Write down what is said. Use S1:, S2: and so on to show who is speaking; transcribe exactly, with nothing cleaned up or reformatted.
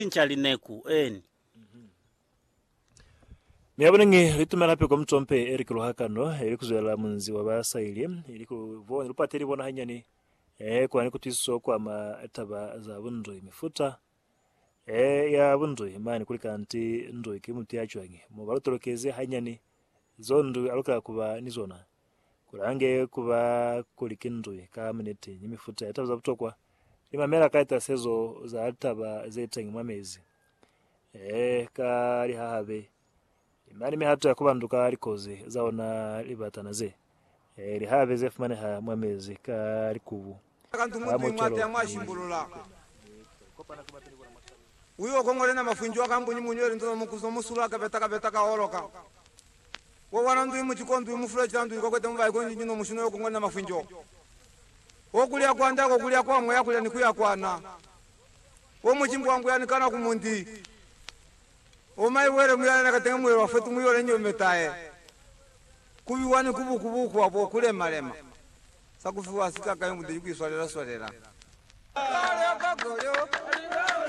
S1: Inchalineku eni.
S2: Miyabonenge litumana pe komtompe Eric Ruhakano eri kuzwela munzi wa basaili eri kuvona lupateri bona hanyani eh kwani kutiso kwa mataba za bundu imifuta eh ya bundu imani kulikanti ndo ikimuti yachwange mu balotolokeze hanyani zondu aluka kuba nizona kurange kuba kulikindu ka minute imifuta yataza butokwa imamera kaita sezo za ataba zetengi mamezi eh kali hahabe imani mihatu ya kubanduka alikoze zaona libatana ze eh lihabe zefumane ha mwamezi kali kubu
S3: kantu mutu mwate ya mwashimbulula uyo kongole na mafunjo akambu ni munywere ndo mukuzo musula kabeta kabeta kaoroka wo wana ndu mu chikondu mu flecha ndu ikokwete mbaye konji nyino mushino yo kongole na mafunjo wo kulia kwanda ko kulia kwa mwe yakulia nikuya kwana wo muchimbo wangu yanikana kumundi o mai were muyana nakatenga mwere wafetu muyore nyo metaye kubi wani kubu kubu kwa bo kule malema sakufi wasika kayo mude yukiswalera swalera